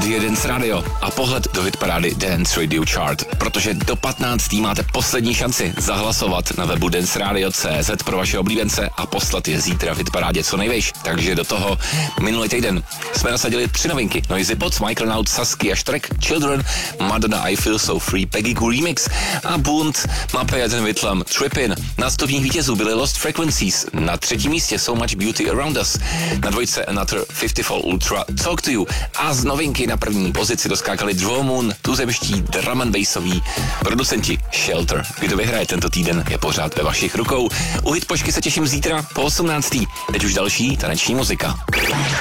Rádio Dance Radio a pohled do hitparády Dance Radio Chart, protože do 15. máte poslední šanci zahlasovat na webu danceradio.cz pro vaše oblíbence a poslat je zítra v hitparádě co nejvejš. Takže do toho minulý týden jsme nasadili 3 novinky. Noisy Pods, Michael Naut, Saskia Štrek, Children, Madonna I Feel So Free, Peggy Gou Remix a Bund, Mapei a ten Whitlam, Trippin. Na stupních vítězů byly Lost Frequencies, na 3. místě So Much Beauty Around Us, na 2. Another 54 Ultra Talk to You a z novinky na 1. pozici doskákali Draw Moon, tuzemští drum and bassoví producenti Shelter. Kdo vyhraje tento týden, je pořád ve vašich rukou. U Hitpošky se těším zítra po 18. Teď už další taneční muzika.